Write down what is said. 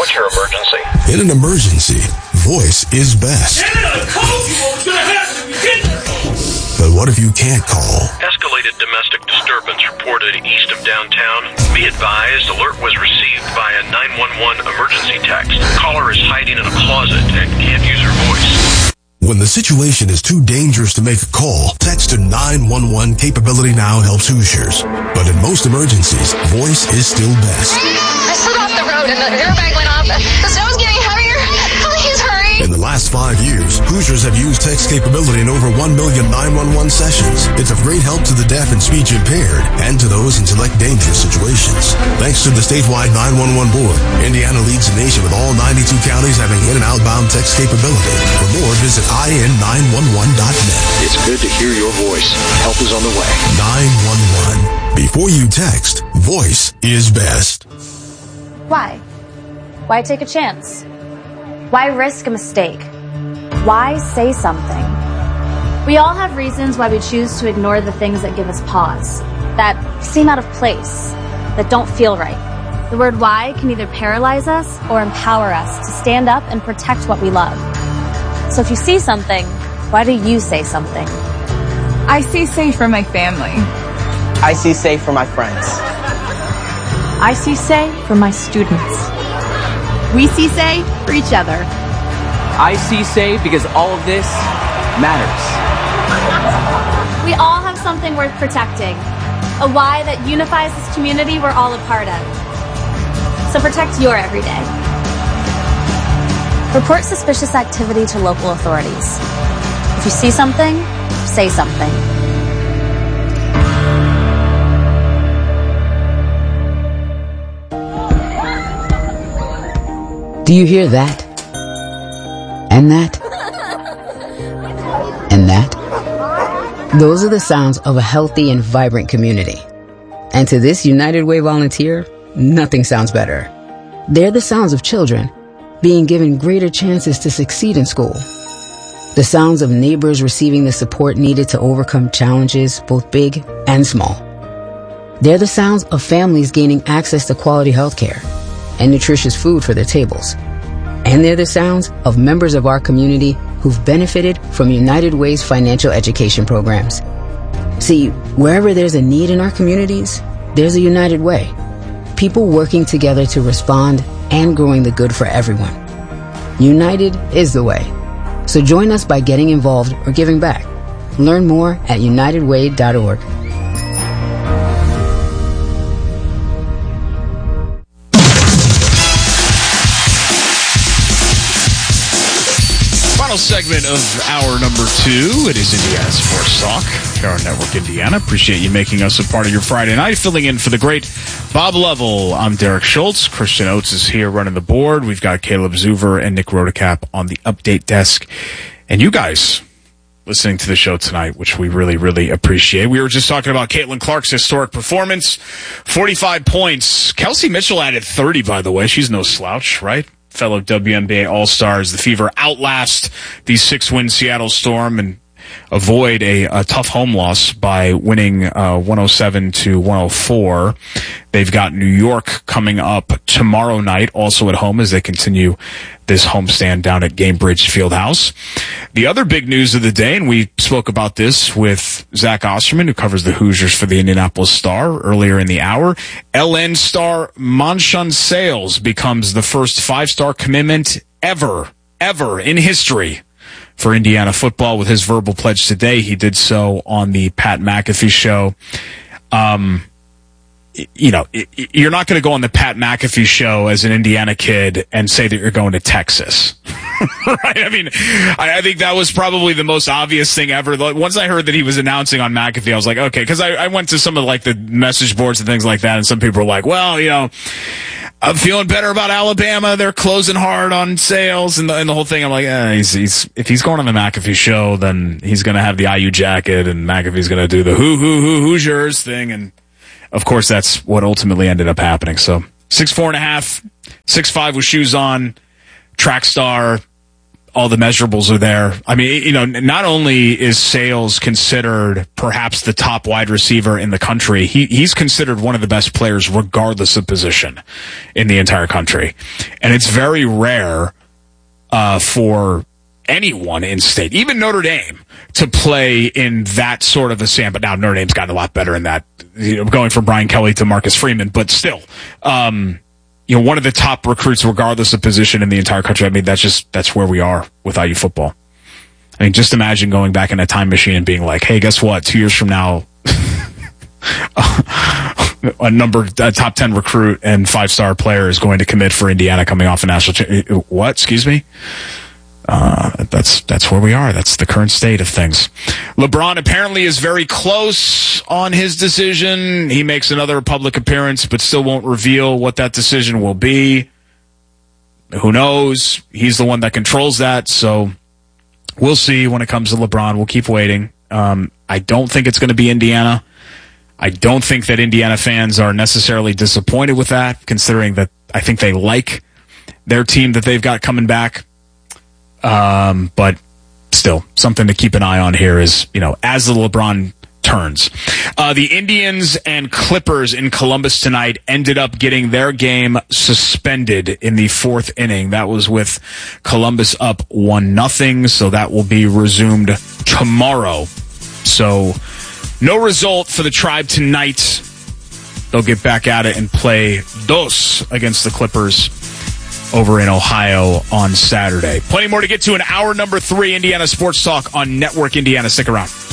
What's your emergency? In an emergency, voice is best. I told you what was going to happen if you didn't. But what if you can't call? Escalated domestic disturbance reported east of downtown. Be advised, alert was received by a 911 emergency text. Caller is hiding in a closet and can't use her voice. When the situation is too dangerous to make a call, text to 911. Capability Now helps Hoosiers. But in most emergencies, voice is still best. I slid off the road and the airbag went off. The snow's getting heavier. Please hurry. In the last 5 years, Hoosiers have used text capability in over 1 million 911 sessions. It's of great help to the deaf and speech impaired and to those in select dangerous situations. Thanks to the statewide 911 board, Indiana leads the nation with all 92 counties having in- and outbound text capability. For more, visit in911.net. It's good to hear your voice. Help is on the way. 911. Before you text, voice is best. Why? Why take a chance? Why risk a mistake? Why say something? We all have reasons why we choose to ignore the things that give us pause, that seem out of place, that don't feel right. The word why can either paralyze us or empower us to stand up and protect what we love. So if you see something, why do you say something? I see safe for my family. I see safe for my friends. I see say for my students. We see say for each other. I see say because all of this matters. We all have something worth protecting, a why that unifies this community we're all a part of. So protect your everyday. Report suspicious activity to local authorities. If you see something, say something. Do you hear that? And that? And that? Those are the sounds of a healthy and vibrant community. And to this United Way volunteer, nothing sounds better. They're the sounds of children being given greater chances to succeed in school. The sounds of neighbors receiving the support needed to overcome challenges, both big and small. They're the sounds of families gaining access to quality health care and nutritious food for their tables. And they're the sounds of members of our community who've benefited from United Way's financial education programs. See, wherever there's a need in our communities, there's a United Way. People working together to respond and growing the good for everyone. United is the way. So join us by getting involved or giving back. Learn more at unitedway.org. Final segment of hour number 2. It is Indiana Sports Talk here on Network Indiana. Appreciate you making us a part of your Friday night. Filling in for the great Bob Level, I'm Derek Schultz. Christian Oates is here running the board. We've got Caleb Zuver and Nick Rodecap on the update desk. And you guys listening to the show tonight, which we really, really appreciate. We were just talking about Caitlin Clark's historic performance. 45 points. Kelsey Mitchell added 30, by the way. She's no slouch, right? Fellow WNBA All-Stars. The Fever outlast the 6-win Seattle Storm and avoid a tough home loss by winning 107-104. They've got New York coming up tomorrow night, also at home as they continue this homestand down at Gainbridge Fieldhouse. The other big news of the day, and we spoke about this with Zach Osterman, who covers the Hoosiers for the Indianapolis Star earlier in the hour. LN star Monshun Sales becomes the first 5-star commitment ever in history for Indiana football with his verbal pledge today. He did so on the Pat McAfee show. You know, you're not going to go on the Pat McAfee show as an Indiana kid and say that you're going to Texas. Right? I mean, I think that was probably the most obvious thing ever. Once I heard that he was announcing on McAfee, I was like, okay, because I went to some of like the message boards and things like that, and some people were like, well, you know, I'm feeling better about Alabama. They're closing hard on Sales and the whole thing. I'm like, if he's going on the McAfee show, then he's going to have the IU jacket and McAfee's going to do the Hoosiers thing. And of course, that's what ultimately ended up happening. So 6'4.5", 6'5" with shoes on, track star, all the measurables are there. I mean, not only is Sales considered perhaps the top wide receiver in the country, he's considered one of the best players regardless of position in the entire country. And it's very rare for anyone in state, even Notre Dame, to play in that sort of a sample. But now Notre Dame's gotten a lot better in that, going from Brian Kelly to Marcus Freeman, but still, one of the top recruits regardless of position in the entire country. I mean, that's where we are with IU football. I mean, just imagine going back in a time machine and being like, hey, guess what? 2 years from now, a top 10 recruit and 5-star player is going to commit for Indiana coming off a national what? Excuse me? That's where we are. That's the current state of things. LeBron apparently is very close on his decision. He makes another public appearance, but still won't reveal what that decision will be. Who knows? He's the one that controls that, so we'll see when it comes to LeBron. We'll keep waiting. I don't think it's going to be Indiana. I don't think that Indiana fans are necessarily disappointed with that, considering that I think they like their team that they've got coming back. But still, something to keep an eye on here is, as the LeBron turns. The Indians and Clippers in Columbus tonight ended up getting their game suspended in the 4th inning. That was with Columbus up 1-0, so that will be resumed tomorrow. So, no result for the Tribe tonight. They'll get back at it and play dos against the Clippers over in Ohio on Saturday. Plenty more to get to in hour number 3, Indiana Sports Talk on Network Indiana. Stick around.